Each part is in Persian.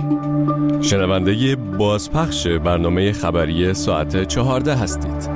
شنونده بازپخش برنامه خبری ساعت 14 هستید.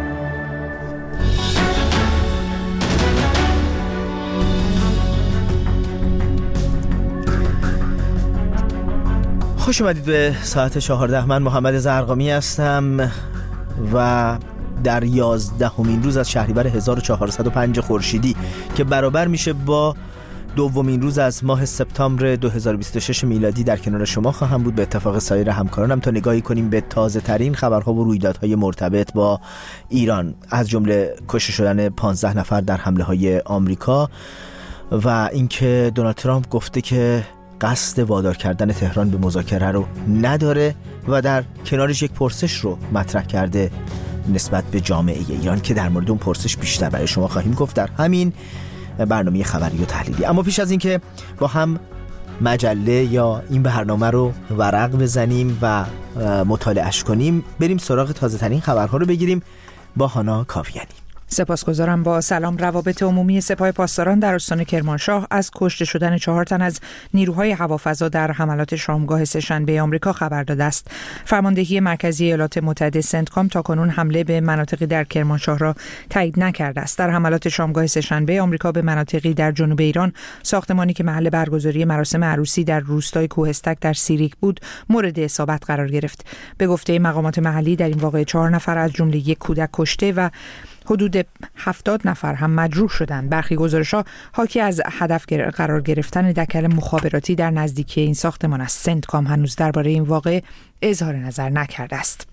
خوش اومدید به ساعت 14. من محمد زرقامی هستم و در 11مین روز از شهریور 1405 خورشیدی که برابر میشه با دومین روز از ماه سپتامبر 2026 میلادی در کنار شما خواهم بود به اتفاق سایر همکارانم تا نگاهی کنیم به تازه ترین خبرها و رویدادهای مرتبط با ایران، از جمله کشته شدن 15 نفر در حمله های آمریکا و اینکه دونالد ترامپ گفته که قصد وادار کردن تهران به مذاکره رو نداره و در کنارش یک پرسش رو مطرح کرده نسبت به جامعه ایران که در مورد اون پرسش بیشتر برای شما خواهیم گفت در همین برنامه خبری و تحلیلی. اما پیش از این که با هم مجله یا این برنامه رو ورق بزنیم و مطالعهش کنیم، بریم سراغ تازه ترین خبرها رو بگیریم با هانا کاویانی. سپاسگزارم. با سلام. روابط عمومی سپاه پاسداران در استان کرمانشاه از کشته شدن 4 تن از نیروهای هوافضا در حملات شامگاه سه‌شنبه آمریکا خبر داده است. فرماندهی مرکزی ایالات متحده سنتکام تاکنون حمله به مناطقی در کرمانشاه را تایید نکرده است. در حملات شامگاه سه‌شنبه آمریکا به مناطقی در جنوب ایران، ساختمانی که محل برگزاری مراسم عروسی در روستای کوهستک در سیریک بود مورد اصابت قرار گرفت. به گفته مقامات محلی در این واقعه 4 نفر از جمله یک کودک کشته و حدود 70 نفر هم مجروح شدند. برخی گزارش‌ها حاکی از هدف قرار گرفتن دکل مخابراتی در نزدیکی این ساختمان است. سنتکام هنوز درباره این واقعه اظهار نظر نکرده است.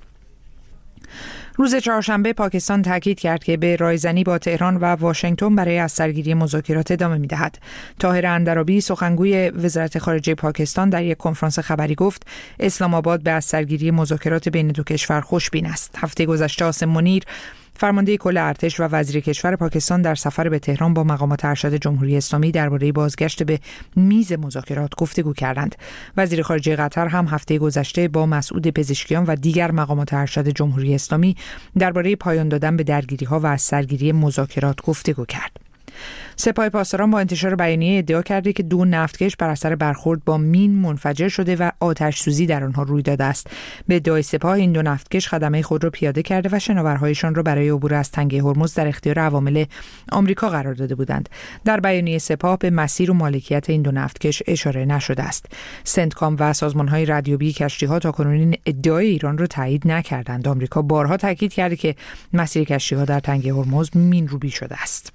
روز چهارشنبه پاکستان تاکید کرد که به رایزنی با تهران و واشنگتن برای از سرگیری مذاکرات ادامه می‌دهد. طاهر اندرابی سخنگوی وزارت خارجه پاکستان در یک کنفرانس خبری گفت اسلام آباد به از سرگیری مذاکرات بین دو کشور خوشبین است. هفته گذشته عاصم منیر فرمانده کل ارتش و وزیر کشور پاکستان در سفر به تهران با مقامات ارشد جمهوری اسلامی درباره بازگشت به میز مذاکرات گفتگو کردند. وزیر خارجه قطر هم هفته گذشته با مسعود پزشکیان و دیگر مقامات ارشد جمهوری اسلامی درباره پایان دادن به درگیری‌ها و از سرگیری مذاکرات گفتگو کرد. سپاه پاسداران با انتشار بیانیه ادعا کرده که 2 نفتکش بر اثر برخورد با مین منفجر شده و آتش سوزی در آنها روی داده است. به ادعای سپاه این 2 نفتکش خدمه خود را پیاده کرده و شناورهایشان را برای عبور از تنگه هرمز در اختیار عوامل آمریکا قرار داده بودند. در بیانیه سپاه به مسیر و مالکیت این 2 نفتکش اشاره نشده است. سنتکام و سازمان‌های رادیویی کشتی‌ها تاکنون این ادعای ایران را تایید نکردند. آمریکا بارها تاکید کرده که مسیر کشتی‌ها در تنگه هرمز مین روبی شده است.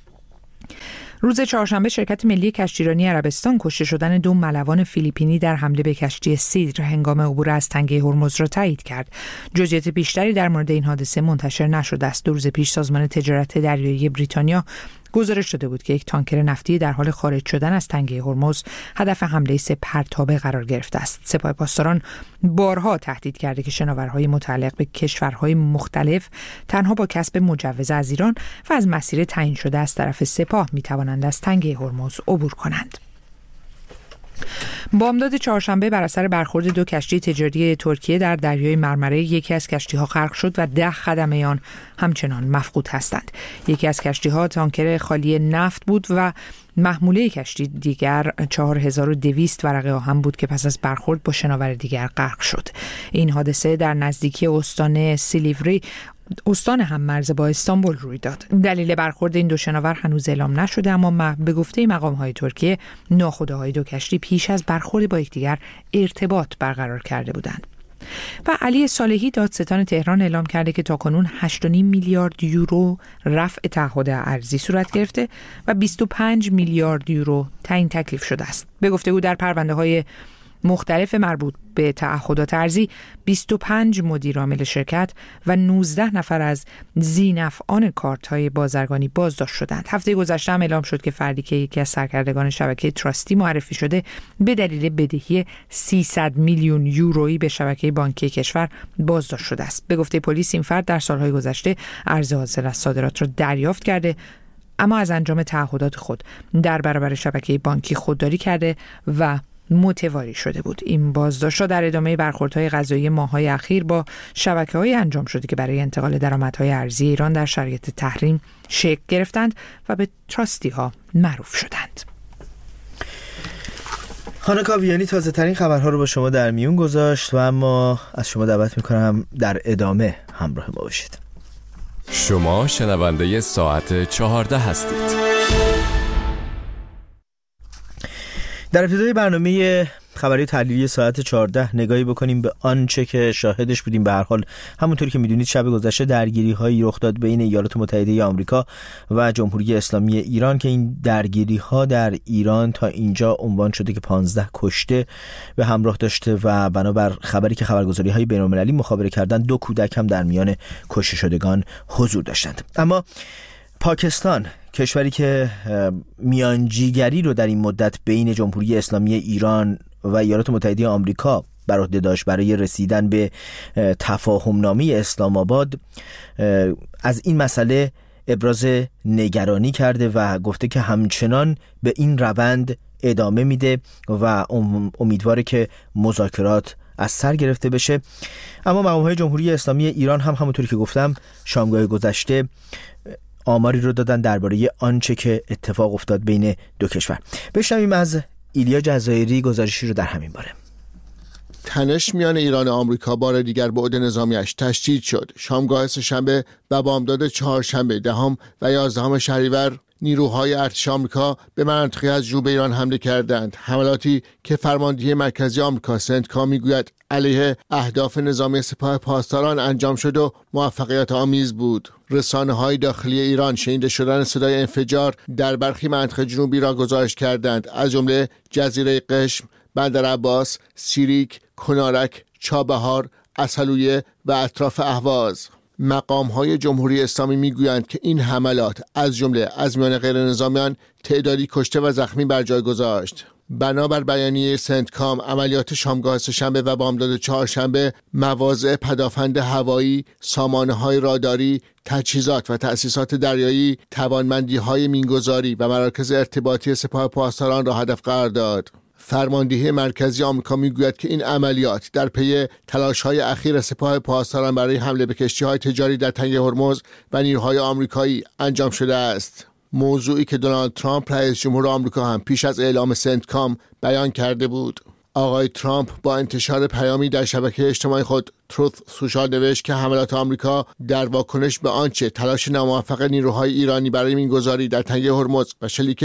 روز چهارشنبه شرکت ملی کشتیرانی عربستان کشته شدن 2 ملوان فیلیپینی در حمله به کشتی سیدر هنگام عبور از تنگه هرمز را تایید کرد. جزئیات بیشتری در مورد این حادثه منتشر نشده است. 2 روز پیش سازمان تجارت دریایی بریتانیا گزارش داده بود که یک تانکر نفتی در حال خارج شدن از تنگه هرمز هدف حمله 3 پرتابه قرار گرفته است. سپاه پاسداران بارها تهدید کرده که شناورهای متعلق به کشورهای مختلف تنها با کسب مجوز از ایران و از مسیر تعیین شده از طرف سپاه میتوانند از تنگه هرمز عبور کنند. بامداد چهارشنبه بر اثر برخورد 2 کشتی تجاری ترکیه در دریای مرمره یکی از کشتی‌ها غرق شد و 10 خدمه آن همچنان مفقود هستند. یکی از کشتی‌ها تانکر خالی نفت بود و محموله کشتی دیگر 4200 ورقه آهن بود که پس از برخورد با شناور دیگر غرق شد. این حادثه در نزدیکی استان سیلیوری، استان هم‌مرز با استانبول روی داد. دلیل برخورد این 2 شناور هنوز اعلام نشده، اما به گفته مقام‌های ترکیه ناخودآگاه 2 کشتی پیش از برخورد با یکدیگر ارتباط برقرار کرده بودند. و علی صالحی دادستان تهران اعلام کرده که تاکنون 8.5 میلیارد یورو رفع تعهد ارزی صورت گرفته و 25 میلیارد یورو تعیین تکلیف شده است. به گفته او در پرونده‌های مختلف مربوط به تعهدات ارزی 25 مدیر عامل شرکت و 19 نفر از ذی‌نفعان کارت‌های بازرگانی بازداشت شدند. هفته گذشته هم اعلام شد که فردی که یکی از سرکردگان شبکه تراستی معرفی شده به دلیل بدهی 300 میلیون یورویی به شبکه بانکی کشور بازداشت شده است. به گفته پلیس این فرد در سالهای گذشته ارز حاصل از صادرات را دریافت کرده، اما از انجام تعهدات خود در برابر شبکه بانکی خودداری کرده و متواری شده بود. این بازداشت‌ها در ادامه برخوردهای قضایی ماه‌های اخیر با شبکه‌های انجام شده که برای انتقال درآمدهای ارزی ایران در شرایط تحریم شکل گرفتند و به تراستی‌ها معروف شدند. خانم کاویانی تازه ترین خبرها رو با شما در میون گذاشت و اما از شما دعوت میکنم در ادامه همراه ما باشید. شما شنونده ساعت 14 هستید. در ابتدای برنامه خبری تحلیلی ساعت 14 نگاهی بکنیم به آنچه که شاهدش بودیم. به هر حال همونطوری که میدونید شب گذشته درگیری‌هایی رخ داد بین ایالات متحده آمریکا و جمهوری اسلامی ایران که این درگیری‌ها در ایران تا اینجا عنوان شده که 15 کشته به همراه داشته و بنابر خبری که خبرگزاری‌های بین‌المللی مخابره کردن 2 کودک هم در میان کشته شدگان حضور داشتند. اما پاکستان، کشوری که میانجیگری رو در این مدت بین جمهوری اسلامی ایران و ایالات متحده آمریکا بر عهده داشت برای رسیدن به تفاهمنامه اسلام آباد، از این مسئله ابراز نگرانی کرده و گفته که همچنان به این روند ادامه میده و امیدواره که مذاکرات از سر گرفته بشه. اما مقام‌های جمهوری اسلامی ایران هم همونطوری که گفتم شامگاه گذشته آماری رو دادن درباره آنچه که اتفاق افتاد بین دو کشور. بشنویم از ایلیا جزایری گزارشی رو در همین باره. تنش میان ایران و آمریکا بار دیگر بعد نظامیش تشدید شد. شامگاه سه‌شنبه و بامداد چهارشنبه 10 و 11 شهریور نیروهای ارتش آمریکا به مناطقی از جنوب ایران حمله کردند. حملاتی که فرماندهی مرکزی آمریکا سنتکام میگوید علیه اهداف نظامی سپاه پاسداران انجام شد و موفقیت آمیز بود. رسانه‌های داخلی ایران شنیده شدن صدای انفجار در برخی مناطق جنوبی را گزارش کردند، از جمله جزیره قشم، بندر عباس، سیریک، کنارک، چابهار، اصلویه و اطراف اهواز. مقام‌های جمهوری اسلامی میگویند که این حملات از جمله از میان غیر نظامیان تعدادی کشته و زخمی بر جای گذاشت. بنابر بیانیه سنتکام، عملیات شامگاه سه‌شنبه و بامداد چهارشنبه مواضع پدافند هوایی، سامانه‌های راداری، تجهیزات و تأسیسات دریایی، توانمندی‌های مینگذاری و مراکز ارتباطی سپاه پاسداران را هدف قرار داد. فرماندهی مرکزی آمریکا میگوید که این عملیات در پی تلاش‌های اخیر سپاه پاسداران برای حمله به کشتی‌های تجاری در تنگه هرمز و نیروهای آمریکایی انجام شده است. موضوعی که دونالد ترامپ رئیس جمهور آمریکا هم پیش از اعلام سنتکام بیان کرده بود. آقای ترامپ با انتشار پیامی در شبکه اجتماعی خود تروث سوشال نوشت که حملات آمریکا در واکنش به آنچه تلاش ناموفق نیروهای ایرانی برای مینگذاری در تنگه هرمز و شلیک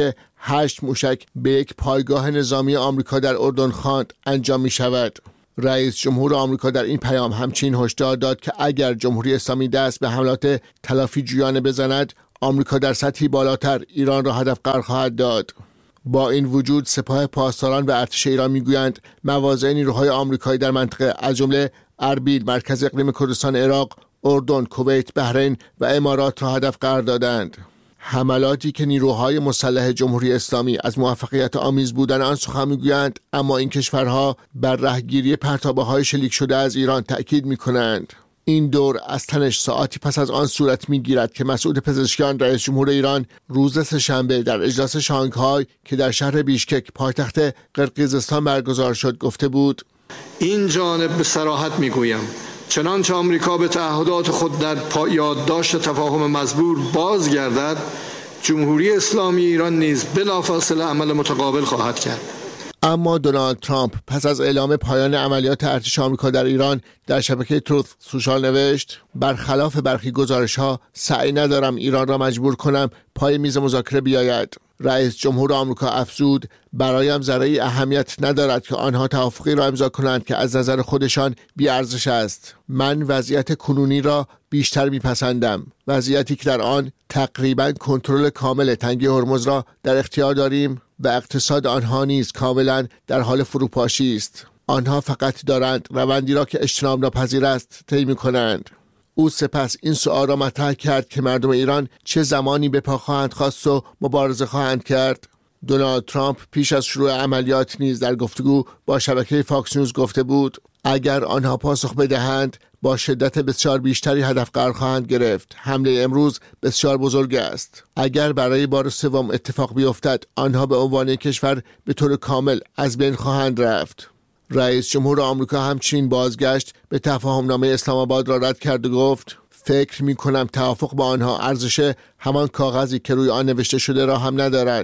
8 موشک به یک پایگاه نظامی آمریکا در اردن خواند انجام می شود. رئیس جمهور آمریکا در این پیام همچنین هشدار داد که اگر جمهوری اسلامی دست به حملات تلافی جویانه بزند، آمریکا در سطحی بالاتر ایران را هدف قرار خواهد داد. با این وجود سپاه پاسداران و ارتش ایران میگویند مواضع نیروهای آمریکایی در منطقه از جمله اربیل، مرکز اقلیم کردستان عراق، اردن، کویت، بحرین و امارات را هدف قرار دادند. حملاتی که نیروهای مسلح جمهوری اسلامی از موفقیت آمیز بودن آن سخن میگویند، اما این کشورها بر رهگیری پرتابه‌های شلیک شده از ایران تأکید میکنند. این دور از تنش ساعتی پس از آن صورت میگیرد که مسعود پزشکیان رئیس جمهور ایران روز سه‌شنبه در اجلاس شانگهای که در شهر بیشکک پایتخت قرقیزستان برگزار شد گفته بود: این جانب به صراحت میگویم چنانچه آمریکا به تعهدات خود در یادداشت تفاهم مزبور بازگردد، جمهوری اسلامی ایران نیز بلافاصله عمل متقابل خواهد کرد. اما دونالد ترامپ پس از اعلام پایان عملیات ارتش آمریکا در ایران در شبکه تروث سوشال نوشت: برخلاف برخی گزارش‌ها سعی ندارم ایران را مجبور کنم پای میز مذاکره بیاید. رئیس جمهور آمریکا افزود: برایم ذره‌ای اهمیت ندارد که آنها توافقی را امضا کنند که از نظر خودشان بی‌ارزش است. من وضعیت کنونی را بیشتر میپسندم، وضعیتی که در آن تقریباً کنترل کامل تنگه هرمز را در اختیار داریم و اقتصاد آنها نیز کاملا در حال فروپاشی است. آنها فقط دارند روندی را که اجتناب ناپذیر است طی می‌کنند. او سپس این سؤال را مطرح کرد که مردم ایران چه زمانی به پا خواهند خواست و مبارزه خواهند کرد. دونالد ترامپ پیش از شروع عملیات نیز در گفتگو با شبکه فاکس نیوز گفته بود: اگر آنها پاسخ بدهند با شدت بسیار بیشتری هدف قرار خواهند گرفت. حمله امروز بسیار بزرگ است. اگر برای بار سوم اتفاق بیفتد، آنها به عنوان کشور به طور کامل از بین خواهند رفت. رئیس جمهور آمریکا همچنین بازگشت به تفاهمنامه اسلام آباد را رد کرد و گفت: فکر می کنم توافق با آنها ارزش همان کاغذی که روی آن نوشته شده را هم ندارد.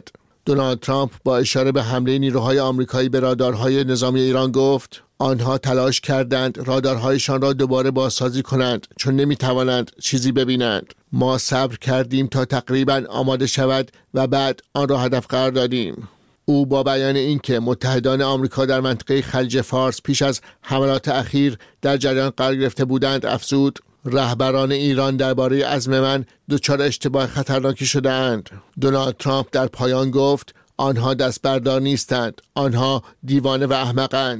دونالد ترامپ با اشاره به حمله نیروهای آمریکایی به رادارهای نظامی ایران گفت آنها تلاش کردند رادارهایشان را دوباره بازسازی کنند چون نمیتوانند چیزی ببینند. ما صبر کردیم تا تقریباً آماده شود و بعد آن را هدف قرار دادیم. او با بیان اینکه متحدان آمریکا در منطقه خلیج فارس پیش از حملات اخیر در جریان قرار گرفته بودند افزود رهبران ایران درباره عزم من دچار اشتباه خطرناکی شده‌اند. دونالد ترامپ در پایان گفت آنها دست بردار نیستند، آنها دیوانه و احمقند.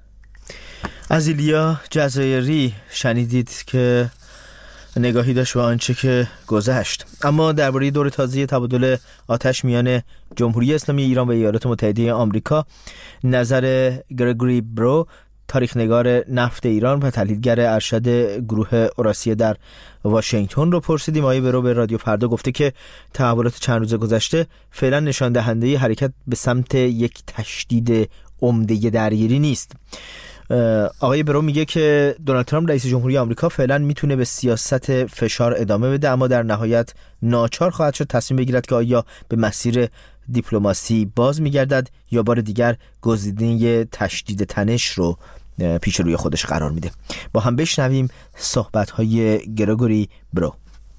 از ایلیا جزایری شنیدید که نگاهی داشت به آنچه که گذشت. اما درباره دور تازه تبادل آتش میان جمهوری اسلامی ایران و ایالات متحده آمریکا نظر گرگوری برو، تاریخ نگار نفت ایران و تحلیلگر ارشد گروه اوراسیه در واشنگتن رو پرسیدیم. آقای برو به رادیو فردا گفته که تحولات چند روز گذشته فعلا نشان دهنده حرکت به سمت یک تشدید عمده درگیری نیست. آقای برو میگه که دونالد ترامپ رئیس جمهوری آمریکا فعلا میتونه به سیاست فشار ادامه بده، اما در نهایت ناچار خواهد شد تصمیم بگیرد که آیا به مسیر دیپلماسی باز میگردد یا بار دیگر گزینه تشدید تنش رو پیش روی خودش قرار میده. با هم بشنویم صحبت‌های گرگوری برو.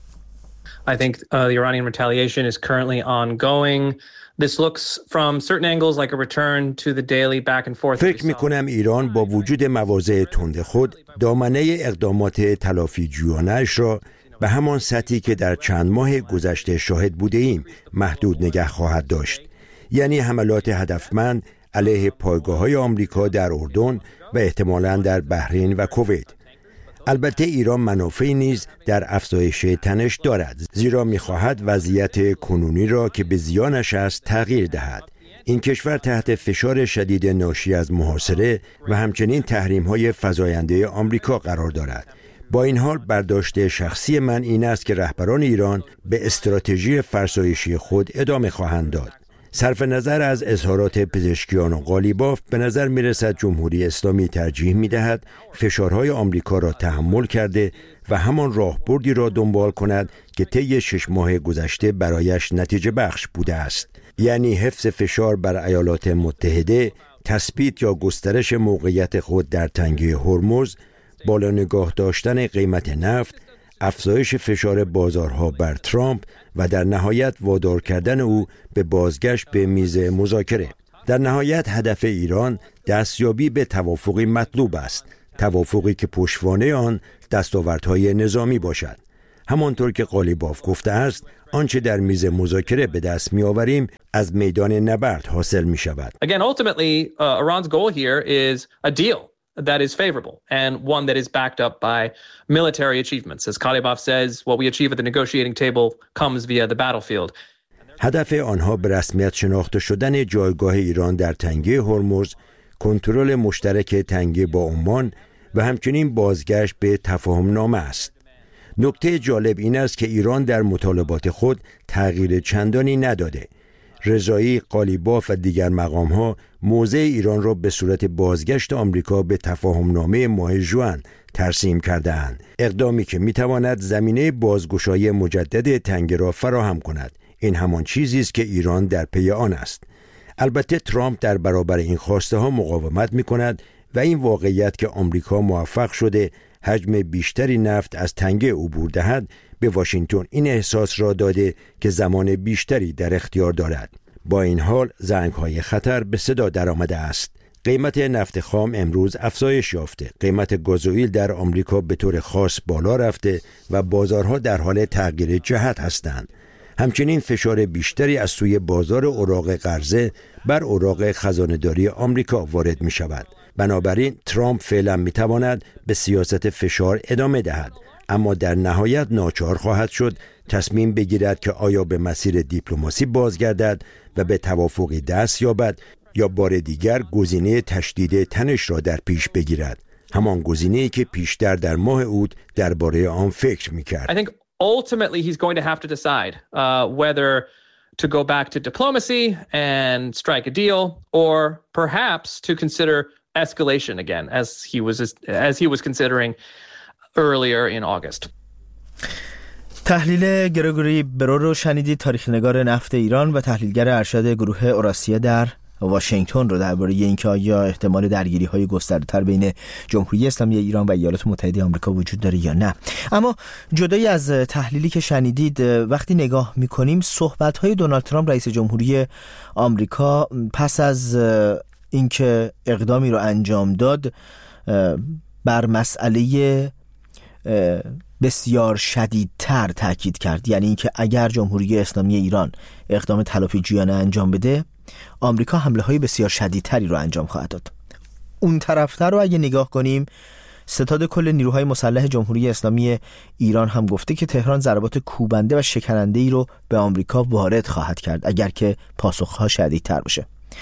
I think the Iranian retaliation is currently ongoing. This looks from certain angles like a return to the daily back and forth. فکر می‌کنم ایران با وجود مواضع تند خود دامنه اقدامات تلافی‌جویانه‌اش را به همان سطحی که در چند ماه گذشته شاهد بوده ایم محدود نگه خواهد داشت. یعنی حملات هدفمند علیه پایگاه‌های آمریکا در اردن و احتمالاً در بحرین و کویت. البته ایران منافعی نیز در افزایش تنش دارد، زیرا می‌خواهد وضعیت کنونی را که به زیانش است تغییر دهد. این کشور تحت فشار شدید ناشی از محاصره و همچنین تحریم‌های فزاینده آمریکا قرار دارد. با این حال برداشت شخصی من این است که رهبران ایران به استراتژی فرسایشی خود ادامه خواهند داد. صرف نظر از اظهارات پزشکیان و قالیباف به نظر می رسد جمهوری اسلامی ترجیح می دهد فشارهای آمریکا را تحمل کرده و همان راهبردی را دنبال کند که طی 6 ماه گذشته برایش نتیجه بخش بوده است، یعنی حفظ فشار بر ایالات متحده، تثبیت یا گسترش موقعیت خود در تنگه هرمز، بالا نگاه داشتن قیمت نفت، افزایش فشار بازارها بر ترامپ و در نهایت وادار کردن او به بازگشت به میز مذاکره. در نهایت هدف ایران دستیابی به توافقی مطلوب است، توافقی که پشتوانه آن دستاوردهای نظامی باشد. همانطور که قالیباف گفته است، آنچه در میز مذاکره به دست می‌آوریم از میدان نبرد حاصل می‌شود. Again, ultimately, Iran's goal here is a deal that is favorable and one that is backed up by military achievements. As Kalibov says, what we achieve at the negotiating table comes via the battlefield. هدف آنها به رسمیت شناخته شدن جایگاه ایران در تنگه هرمز، کنترل مشترک تنگه با عمان و همچنین بازگشت به تفاهم نامه است. نکته جالب این است که ایران در مطالبات خود تغییر چندانی نداده. رضایی، قالیباف و دیگر مقام‌ها موضع ایران را به صورت بازگشت آمریکا به تفاهمنامه ماه ژوئن ترسیم کرده‌اند، اقدامی که می‌تواند زمینه بازگشایی مجدد تنگه را فراهم کند. این همان چیزی است که ایران در پی آن است. البته ترامپ در برابر این خواسته ها مقاومت می‌کند و این واقعیت که آمریکا موفق شده حجم بیشتری نفت از تنگه عبور دهد به واشنگتن این احساس را داده که زمان بیشتری در اختیار دارد. با این حال زنگ‌های خطر به صدا درآمده است. قیمت نفت خام امروز افزایش یافته. قیمت گازوئیل در آمریکا به طور خاص بالا رفته و بازارها در حال تغییر جهت هستند. همچنین فشار بیشتری از سوی بازار اوراق قرضه بر اوراق خزانه‌داری آمریکا وارد می شود. بنابراین ترامپ فعلا می تواند به سیاست فشار ادامه دهد، اما در نهایت ناچار خواهد شد تصمیم بگیرد که آیا به مسیر دیپلماسی بازگردد و به توافقی دست یابد یا بار دیگر گزینه تشدید تنش را در پیش بگیرد، همان گزینه‌ای که پیشتر در ماه اوت درباره آن فکر می‌کرد. Ultimately, he's going to have to decide whether to go back to diplomacy and strike a deal, or perhaps to consider escalation again, as he was considering earlier in August. تحلیل گرگوری برو رو شنیدید، تاریخ نگار نفت ایران و تحلیلگر ارشد گروه اوراسیا در واشنگتن رو درباره اینکه آیا احتمال درگیری‌های گسترده‌تر بین جمهوری اسلامی ایران و ایالات متحده آمریکا وجود داره یا نه. اما جدای از تحلیلی که شنیدید، وقتی نگاه می‌کنیم صحبت‌های دونالد ترامپ رئیس جمهوری آمریکا پس از اینکه اقدامی رو انجام داد بر مسئله بسیار شدیدتر تاکید کرد، یعنی اینکه اگر جمهوری اسلامی ایران اقدام تلافی‌جویانه انجام بده، آمریکا حمله‌های بسیار شدیدتری رو انجام خواهد داد. اون طرفتر رو اگه نگاه کنیم، ستاد کل نیروهای مسلح جمهوری اسلامی ایران هم گفته که تهران ضربات کوبنده و شکننده‌ای رو به آمریکا وارد خواهد کرد اگر که پاسخ‌ها شدیدتر باشه.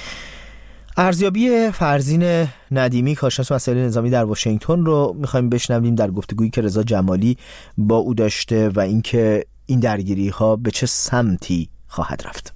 ارزیابی فرزین ندیمی، کارشناس مسائل نظامی در واشنگتن رو می‌خوایم بشنویم در گفتگویی که رضا جمالی با او داشته و اینکه این درگیری‌ها به چه سمتی خواهد رفت.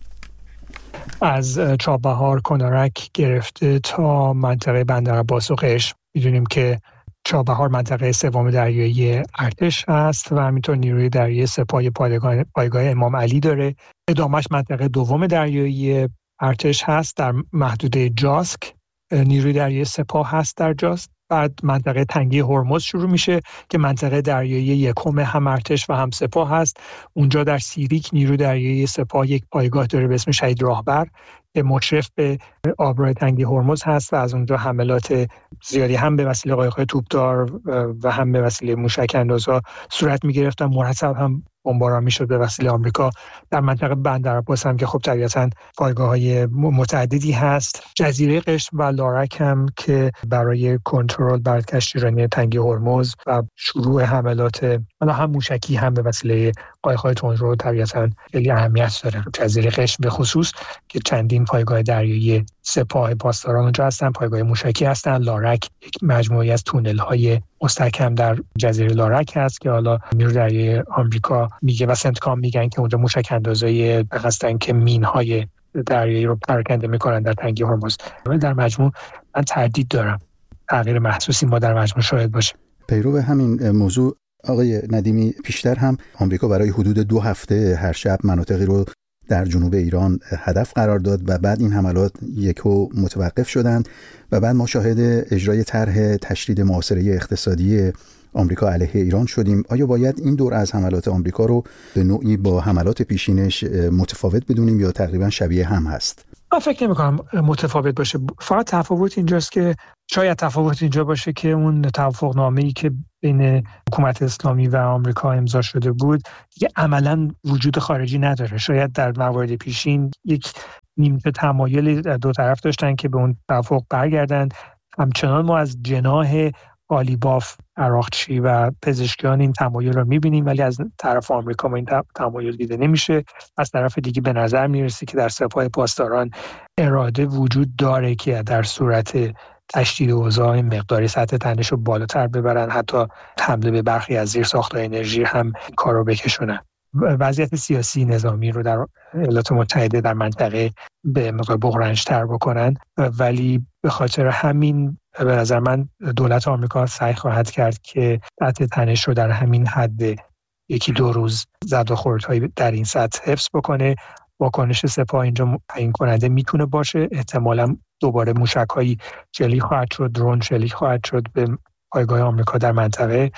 از چابهار، کنارک گرفته تا منطقه بندرعباس و قشم، می‌دونیم که چابهار منطقه سوم دریایی ارتش هست و همینطور نیروی دریایی سپاه پایگاه امام علی داره. ادامش منطقه دوم دریایی ارتش هست در محدوده جاسک، نیروی دریایی سپاه هست در جاسک. بعد منطقه تنگه هرمز شروع میشه که منطقه دریایی یکم هم ارتش و هم سپاه هست. اونجا در سیریک نیروی دریایی سپاه یک پایگاه داره به اسم شهید راهبر که مشرف به آبراه تنگه هرمز هست و از اونجا حملات زیادی هم به وسیله قایق‌های توپدار و هم به وسیله موشک اندازها صورت می‌گرفت و مرتب هم بمباران می‌شد به وسیله آمریکا. در منطقه بندرعباس هم که خب طبیعتاً پایگاه‌های متعددی هست. جزیره قشم و لارک هم که برای کنترل بر کشتیرانی تنگه هرمز و شروع حملات هم موشکی هم به وسیله قایق‌های تندرو طبیعتاً خیلی اهمیت داره. جزیره قشم به خصوص که چندین پایگاه دریایی سپاه پاسداران اونجا هستن، پایگاه موشکی هستن. لارک یک مجموعه‌ای از تونل‌های مستحکم در جزیره لارک هست که حالا نیروی دریایی آمریکا میگه و سنتکام میگن که اونجا موشک اندازای هستن که مین‌های دریایی رو پراکنده میکنن در تنگه هرمز. در مجموع من تردید دارم تغییر محسوسی ما در مجموع شاید باشه. پیرو همین موضوع آقای ندیمی، پیشتر هم آمریکا برای حدود 2 هفته هر شب مناطقی رو در جنوب ایران هدف قرار داد و بعد این حملات یکو متوقف شدند و بعد ما شاهد اجرای طرح تشدید محاصره اقتصادی آمریکا علیه ایران شدیم. آیا باید این دور از حملات آمریکا رو به نوعی با حملات پیشینش متفاوت بدونیم یا تقریبا شبیه هم هست؟ من فکر نمی‌کنم متفاوت باشه. فقط تفاوت اینجاست که شاید تفاوت اینجا باشه که اون توافقنامه‌ای که بین حکومت اسلامی و آمریکا امضا شده بود دیگه عملاً وجود خارجی نداره. شاید در موارد پیشین یک نیمچه تمایلی دو طرف داشتن که به اون توافق برگردن. همچنان ما از جناح قالیباف، عراقچی و پزشکیان این تمایل رو می‌بینیم، ولی از طرف آمریکا ما این تمایل دیده نمیشه. از طرف دیگه به نظر میرسه که در سپاه پاسداران اراده وجود داره که در صورت تشدید اوضاع مقداری سطح تنش رو بالاتر ببرن، حتی حمله به برخی از زیرساخت‌های انرژی هم کارو بکشونن. وضعیت سیاسی نظامی رو در ایالات متحده در منطقه به مقدار بحران‌تر بکنن، ولی به خاطر همین به نظر من دولت آمریکا سعی خواهد کرد که سطح تنش رو در همین حد 1-2 روز زد و خوردهای در این سطح حفظ بکنه. واکنش سپاه اینجا تعیین کننده میتونه باشه. احتمالاً دوباره موشک‌های شلیک خواهد شد، درون شلیک خواهد شد به پایگاه آمریکا در منطقه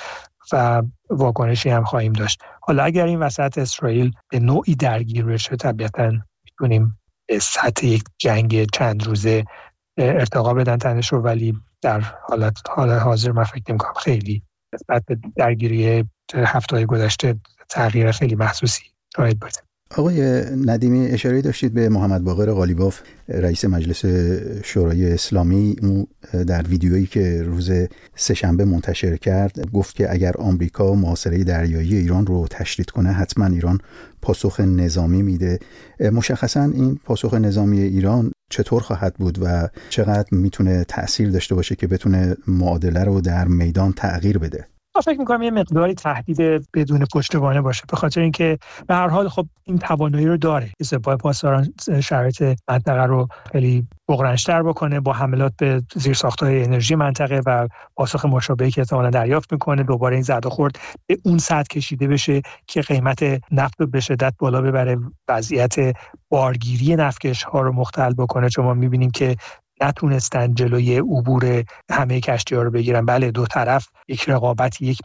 و واکنشی هم خواهیم داشت. حالا اگر این وسط اسرائیل به نوعی درگیر بشه، طبیعتاً میتونیم به سطح یک جنگ چند روزه ارتقا بدن تنش رو، ولی در حال حاضر من فکر نمی‌کنم خیلی سطح درگیری هفته‌های گذشته تغییر خیلی محسوسی شاید باشه. آقای ندیمی، اشاره داشتید به محمد باقر قالیباف، رئیس مجلس شورای اسلامی. او در ویدیویی که روز سه‌شنبه منتشر کرد گفت که اگر آمریکا محاصره دریایی ایران رو تشدید کنه، حتما ایران پاسخ نظامی میده. مشخصا این پاسخ نظامی ایران چطور خواهد بود و چقدر میتونه تأثیر داشته باشه که بتونه معادله رو در میدان تغییر بده؟ من فکر می‌کنم یه مقداری تهدید بدون پشتوانه باشه، به خاطر اینکه به هر حال خب این توانایی رو داره که سپاه پاسداران شرایط منطقه رو خیلی بغرنج‌تر بکنه با حملات به زیرساخت‌های انرژی منطقه و پاسخ مشابهی که احتمالاً دریافت می‌کنه. دوباره این زد و خورد به اون سطح کشیده بشه که قیمت نفت رو به شدت بالا ببره، وضعیت بارگیری نفتکش‌ها رو مختل بکنه، چون ما می‌بینیم که نتونستن جلوی عبور همه کشتی‌ها رو بگیرن. بله دو طرف یک رقابتی، یک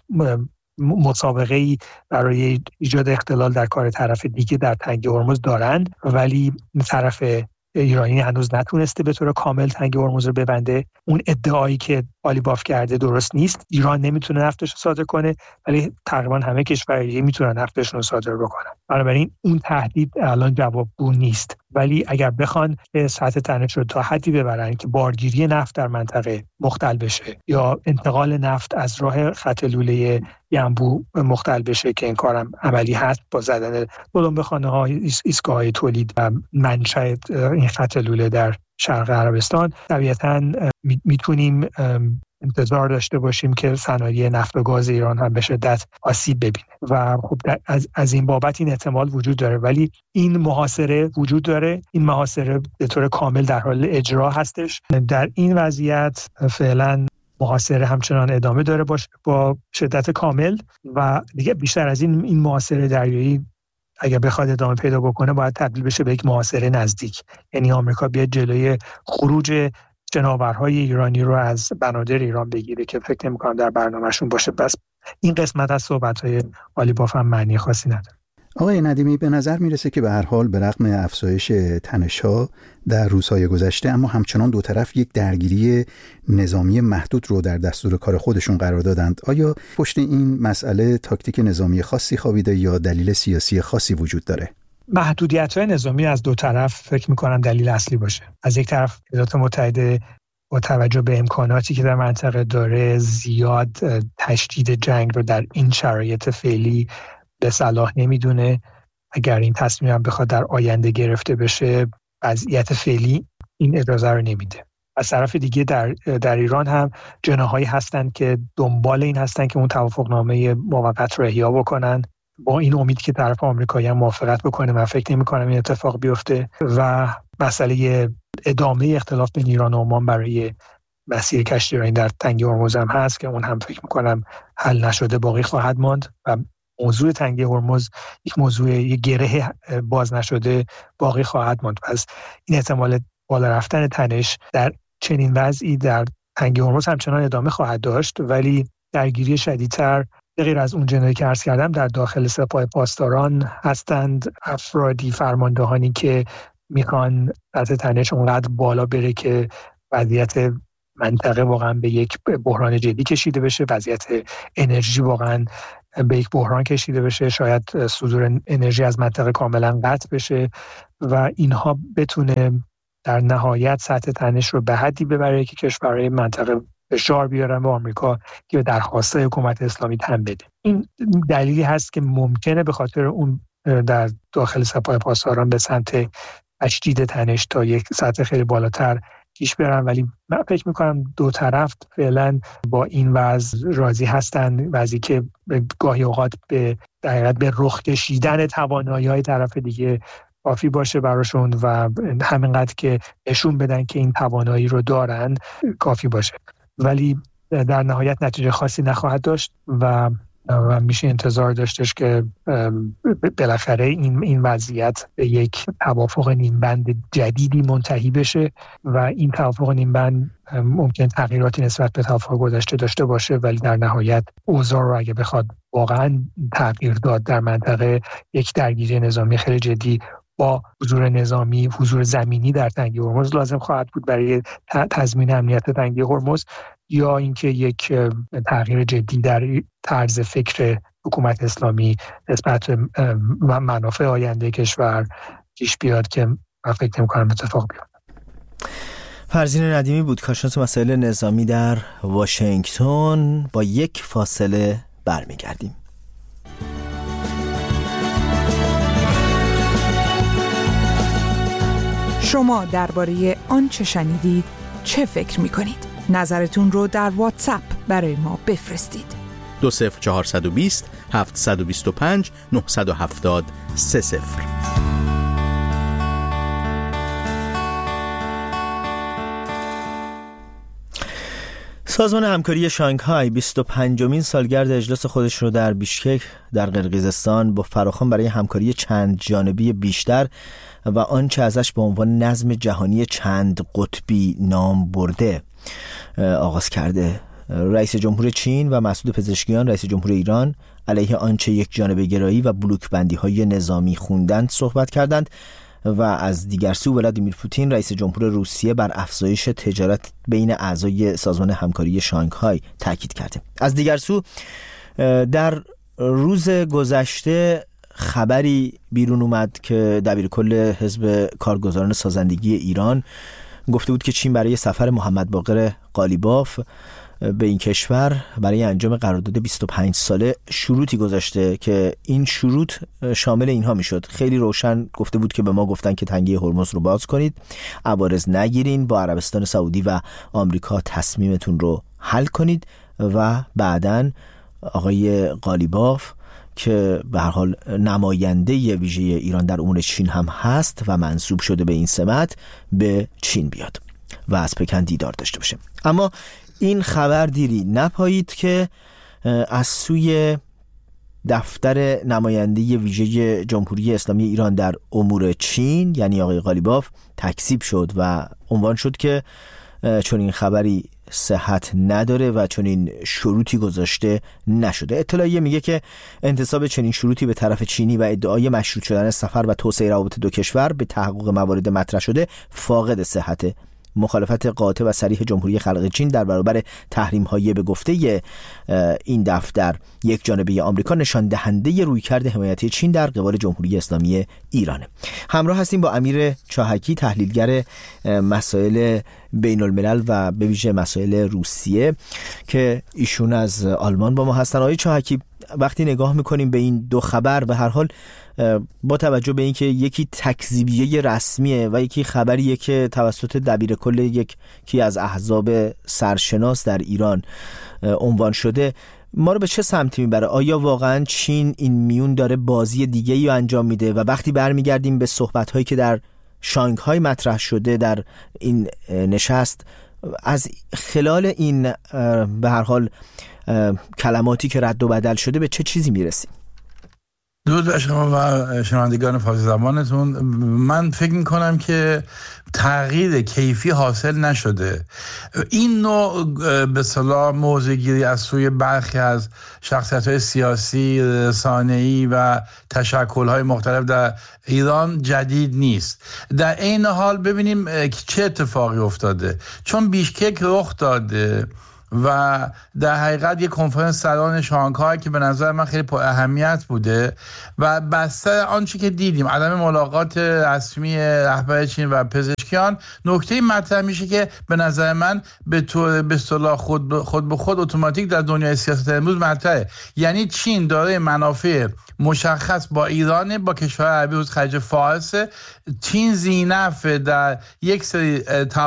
مسابقه‌ای برای ایجاد اختلال در کار طرف دیگه در تنگه هرمز دارند، ولی طرف ایرانی هنوز نتونسته به طور کامل تنگه هرمز رو ببنده. اون ادعایی که قالیباف کرده درست نیست. ایران نمیتونه نفتش رو صادر کنه، ولی تقریبا همه کشورها میتونن نفتشون رو صادر بکنن. بنابراین اون تهدید الان جوابگو نیست، ولی اگر بخوان سطح تنش رو تا حدی ببرن که بارگیری نفت در منطقه مختل بشه یا انتقال نفت از راه خط لوله ینبوع مختل بشه که این کارم عملی هست با زدن بلوم به خانه‌ها، ایستگاه‌های تولید و منشأ این خط لوله در شرق عربستان، طبیعتاً میتونیم انتظار داشته باشیم که صنایع نفت و گاز ایران هم به شدت آسیب ببینه و خب از این بابت این احتمال وجود داره. ولی این محاصره وجود داره، این محاصره به طور کامل در حال اجرا هستش. در این وضعیت فعلا محاصره همچنان ادامه داره با شدت کامل و دیگه بیشتر از این محاصره دریایی اگر بخواد ادامه پیدا بکنه باید تبدیل بشه به یک محاصره نزدیک، یعنی آمریکا بیاد جلوی خروج شناورهای ایرانی رو از بنادر ایران بگیره که فکر نمی‌کنم در برنامه‌شون باشه. بس این قسمت از صحبت‌های قالیباف هم معنی خاصی نداره. آقای ندیمی، به نظر میرسه که به هر حال به رغم افزایش تنش‌ها در روزهای گذشته اما همچنان دو طرف یک درگیری نظامی محدود رو در دستور کار خودشون قرار دادند. آیا پشت این مسئله تاکتیک نظامی خاصی خوابیده یا دلیل سیاسی خاصی وجود داره؟ محدودیت‌های نظامی از دو طرف فکر می‌کنم دلیل اصلی باشه. از یک طرف ایالات متحده با توجه به امکاناتی که در منطقه داره زیاد تشدید جنگ رو در این شرایط فعلی به صلاح نمیدونه. اگر این تصمیم هم بخواد در آینده گرفته بشه، وضعیت فعلی این اجازه رو نمیده. از طرف دیگه در ایران هم جناحایی هستن که دنبال این هستن که اون توافقنامه موقت رو احیا بکنن با این امید که طرف آمریکایی هم موافقت بکنه. من فکر نمی‌کنم این اتفاق بیفته و مسئله ادامه اختلاف بین ایران و عمان برای مسیر کشتیرانی در تنگه هرمز هم هست که اون هم فکر می‌کنم حل نشده باقی خواهد ماند و موضوع تنگه هرمز یک گره باز نشده باقی خواهد ماند. پس این احتمال بالا رفتن تنش در چنین وضعی در تنگه هرمز همچنان ادامه خواهد داشت، ولی درگیری شدیدتر غیر از اون جنایی که عرض کردم در داخل سپاه پاسداران هستند. افرادی فرماندهانی که میخوان سطح تنش اونقدر بالا بره که وضعیت منطقه واقعا به یک بحران جدی کشیده بشه، وضعیت انرژی واقعا به یک بحران کشیده بشه، شاید صدور انرژی از منطقه کاملا قطع بشه و اینها بتونه در نهایت سطح تنش رو به حدی ببره که کشورهای منطقه فشار بیارن به آمریکا که به درخواست حکومت اسلامی تن بده. این دلیلی هست که ممکنه به خاطر اون در داخل سپاه پاسداران به سمت تشدید تنش تا یک سطح خیلی بالاتر پیش برن، ولی من فکر میکنم دو طرف فعلا با این وضع راضی هستن، وضعی که گاهی اوقات به رخ کشیدن توانایی‌های طرف دیگه کافی باشه براشون و همینقدر که نشون بدن که این توانایی رو دارن کافی باشه، ولی در نهایت نتیجه خاصی نخواهد داشت و میشه انتظار داشتش که بالاخره این وضعیت به یک توافق نیمبند جدیدی منتهی بشه و این توافق نیمبند ممکن تغییراتی نسبت به توافق گذشته داشته باشه، ولی در نهایت اوضاع رو اگه بخواد واقعا تغییر داد در منطقه، یک درگیری نظامی خیلی جدی با حضور زمینی در تنگه هرمز لازم خواهد بود برای تضمین امنیت تنگه هرمز، یا اینکه یک تغییر جدی در طرز فکر حکومت اسلامی نسبت به منافع آینده کشور پیش بیاد که من فکر نمی‌کنم اتفاق بیفته. فرزین ندیمی بود، کارشناس مسائل نظامی در واشنگتن. با یک فاصله برمیگردیم. شما درباره آنچه شنیدید چه فکر می‌کنید؟ نظرتون رو در واتساپ برای ما بفرستید. 20420 725 970 30. سازمان همکاری شانگهای 25مین سالگرد اجلاس خودش رو در بیشکک در قرقیزستان با فراخوان برای همکاری چند جانبی بیشتر و آنچه ازش به عنوان نظم جهانی چند قطبی نام برده آغاز کرده. رئیس جمهور چین و مسعود پزشکیان رئیس جمهور ایران علیه آنچه یک جانبه گرایی و بلوک بندی های نظامی خوندند صحبت کردند و از دیگر سو ولادیمیر پوتین رئیس جمهور روسیه بر افزایش تجارت بین اعضای سازمان همکاری شانگهای تاکید کرده. از دیگر سو در روز گذشته خبری بیرون اومد که دبیرکل حزب کارگزاران سازندگی ایران گفته بود که چین برای سفر محمد باقر قالیباف به این کشور برای انجام قرارداد 25 ساله شروطی گذاشته که این شروط شامل اینها میشد. خیلی روشن گفته بود که به ما گفتن که تنگه هرمز رو باز کنید، عوارض نگیرین، با عربستان سعودی و آمریکا تصمیمتون رو حل کنید و بعداً آقای قالیباف که به هر حال نماینده ویژه ایران در امور چین هم هست و منصوب شده به این سمت به چین بیاد و از پکن دیدار داشته باشه. اما این خبر دیری نپایید که از سوی دفتر نماینده ویژه جمهوری اسلامی ایران در امور چین یعنی آقای قالیباف تکذیب شد و عنوان شد که چون این خبری صحت نداره و چون این شروطی گذاشته نشده. اطلاعیه میگه که انتصاب چنین شروطی به طرف چینی و ادعای مشروط شدن سفر و توسعه روابط دو کشور به تحقق موارد مطرح شده فاقد صحته. مخالفت قاطع و صریح جمهوری خلق چین در برابر تحریم‌های به گفته این دفتر یک جانبه آمریکا نشان دهنده رویکرد حمایتی چین در قبال جمهوری اسلامی ایرانه. همراه هستیم با امیر چاهکی تحلیلگر مسائل بین الملل و به ویژه مسائل روسیه که ایشون از آلمان با ما هستن. آقای چاهکی، وقتی نگاه میکنیم به این دو خبر به هر حال با توجه به اینکه یکی تکذیبیه رسمیه و یکی خبریه که توسط دبیرکل یکی از احزاب سرشناس در ایران عنوان شده، ما رو به چه سمتی میبره؟ آیا واقعا چین این میون داره بازی دیگه‌ای رو انجام میده و وقتی برمیگردیم به صحبت‌هایی که در شانگهای مطرح شده در این نشست، از خلال این به هر حال کلماتی که رد و بدل شده به چه چیزی میرسیم؟ درود بر شما و شنوندگان فارسی زبانتون. من فکر میکنم که تغییر کیفی حاصل نشده. این نوع به اصطلاح موضع‌گیری از سوی برخی از شخصیت‌های سیاسی، رسانه‌ای و تشکل‌های مختلف در ایران جدید نیست. در این حال ببینیم چه اتفاقی افتاده. چون بیشکک رخ داده و در حقیقت یک کنفرانس سران شانگهای که به نظر من خیلی پر اهمیت بوده و بستر آنچه که دیدیم عدم ملاقات رسمی رهبر چین و پزشکیان، نکته مطرح میشه که به نظر من به طور به اصطلاح خود به خود اتوماتیک در دنیای سیاست امروز مطرحه. یعنی چین داره منافع مشخص با ایران، با کشور عربی حوزه خلیج فارس. چین ذینفع در یک سری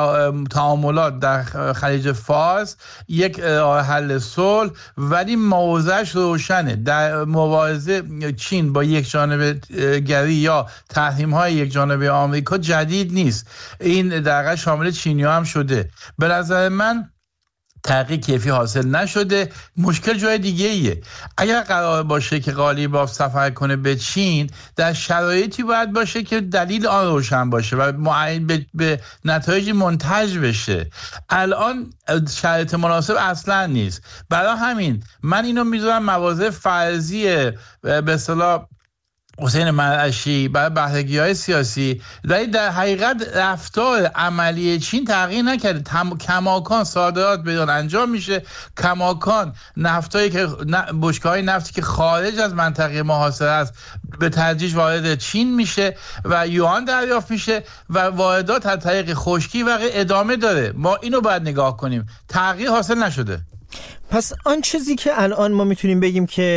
تعاملات در خلیج فارس، یک راه حل صلح، ولی موضعش روشنه. در مبارزه چین با یک جانبه گری یا تحریم های یک جانبه آمریکا جدید نیست. این در شامل چینی‌ها هم شده. به نظر من تغییر کیفی حاصل نشده. مشکل جای دیگه ایه. اگر قرار باشه که قالیباف سفر کنه به چین، در شرایطی باید باشه که دلیل آن روشن باشه و به نتایج منتج بشه. الان شرایط مناسب اصلا نیست. برای همین من اینو میذارم مواضع فرضی به اصطلاح حسین مرعشی برای بهره‌گیری‌های سیاسی، ولی در حقیقت رفتار عملی چین تغییر نکرده. کماکان صادرات به ایران انجام میشه، کماکان نفتایی که بشکه‌های نفتی که خارج از منطقه محاصره است به تدریج وارد چین میشه و یوان دریافت میشه و واردات از طریق خشکی و ادامه داره. ما اینو باید نگاه کنیم. تغییر حاصل نشده. پس آن چیزی که الان ما میتونیم بگیم که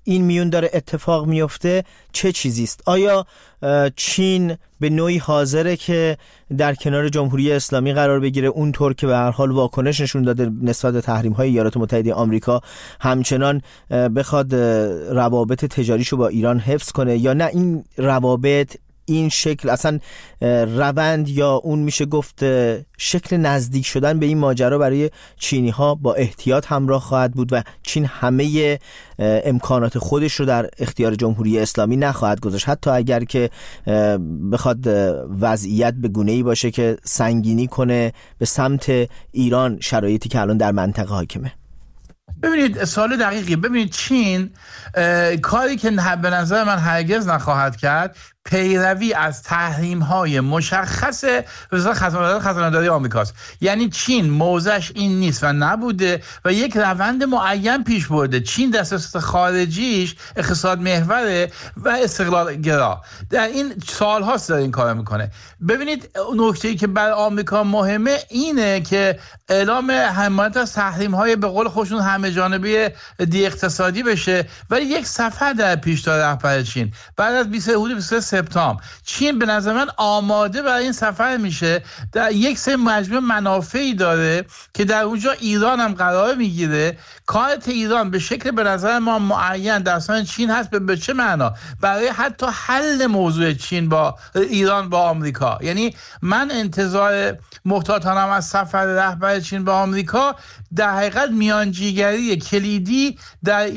این میون داره اتفاق میفته چه چیزی است؟ آیا چین به نوعی حاضره که در کنار جمهوری اسلامی قرار بگیره، اونطور که به هر حال واکنش نشون داده نسبت به تحریم‌های ایالات متحده آمریکا، همچنان بخواد روابط تجاریشو با ایران حفظ کنه، یا نه این روابط، این شکل اصلا روند یا اون میشه گفت شکل نزدیک شدن به این ماجرا برای چینی ها با احتیاط همراه خواهد بود و چین همه امکانات خودش رو در اختیار جمهوری اسلامی نخواهد گذاشت، حتی اگر که بخواد وضعیت به گونه‌ای باشه که سنگینی کنه به سمت ایران، شرایطی که الان در منطقه حاکمه. ببینید سوال دقیقی. ببینید چین کاری که به نظر من هرگز نخواهد کرد پیروی از تحریم‌های مشخص وزارت خزانه‌داری آمریکاست. یعنی چین موضعش این نیست و نبوده و یک روند معین پیش برده. چین در سیاست خارجیش اقتصاد محوره و استقلال گرا. در این سال‌هاست داره این کارو میکنه. ببینید نکته‌ای که برای آمریکا مهمه اینه که اعلام حمایت از تحریم‌های به قول خودشون همه جانبه دی اقتصادی بشه، ولی یک سفر در پیش داره رهبر چین. بعد از 23 سپتامبر چین به نظر من آماده برای این سفر میشه. در یک سری مجموعه منافعی داره که در اونجا ایران هم قرار میگیره. کارت ایران به شکل به نظر ما معین در سان چین هست. به چه معنا؟ برای حتی حل موضوع چین با ایران با آمریکا. یعنی من انتظار محتاطانم از سفر رهبر چین با آمریکا در حقیقت میانجیگری کلیدی در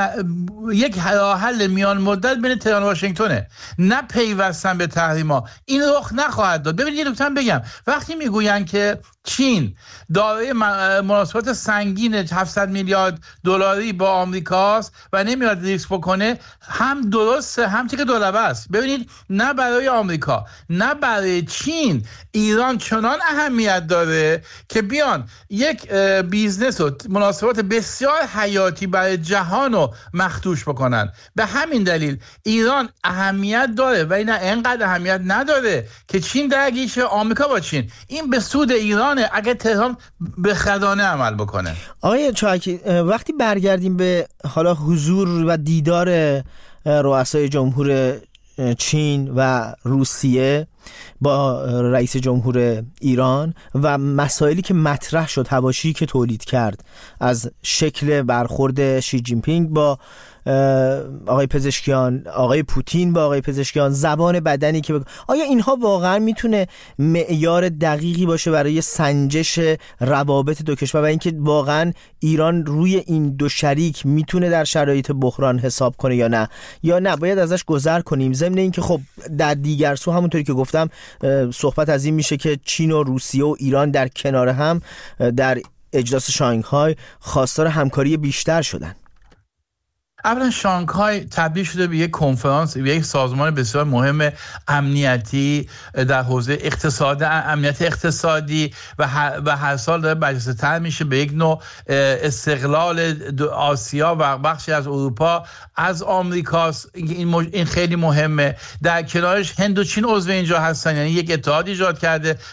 یک حل میان مدت بین تهران و واشنگتونه، نه پیوستن به تحریما. این رخ نخواهد داد. ببینید یه نکته بگم، وقتی میگوین که چین دارای مناسبات سنگین 700 میلیارد دلاری با آمریکاست و نمیاد ریسک بکنه، هم درسته هم که دولبه است. ببینید نه برای آمریکا نه برای چین ایران چنان اهمیت داره که بیان یک بیزنس و مناسبات بسیار حیاتی برای جهان رو مخدوش بکنن. به همین دلیل ایران اهمیت داره و این انقدر اهمیت نداره که چین درگیر شه آمریکا با چین. این به سود ایران اگه تهران به خدانه عمل بکنه. آقای چاکی، وقتی برگردیم به حالا حضور و دیدار رؤسای جمهور چین و روسیه با رئیس جمهور ایران و مسائلی که مطرح شد، حواشی که تولید کرد از شکل برخورد شی جین پینگ با آقای پزشکیان، آقای پوتین با آقای پزشکیان، زبان بدنی که آیا اینها واقعا میتونه معیار دقیقی باشه برای سنجش روابط دو کشور و اینکه واقعا ایران روی این دو شریک میتونه در شرایط بحران حساب کنه یا نه باید ازش گذر کنیم؟ ضمن اینکه خب در دیگر سو همونطوری که گفتم صحبت از این میشه که چین و روسیه و ایران در کنار هم در اجلاس شانگهای خواستار همکاری بیشتر شدن. اولا شانگهای تبدیل شده به یک کنفرانس، به یک سازمان بسیار مهم امنیتی در حوزه اقتصاد، امنیت اقتصادی و هر سال داره برجسته‌تر میشه به یک نوع استقلال آسیا و بخشی از اروپا از آمریکاست. این خیلی مهمه. در کنارش هند و چین عضو اینجا هستن، یعنی یک اتحاد ایجاد کرده